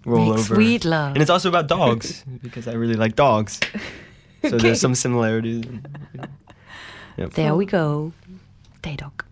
roll Make over. sweet love. And it's also about dogs because I really like dogs. So there's some similarities. Yep. There we go. Daydog.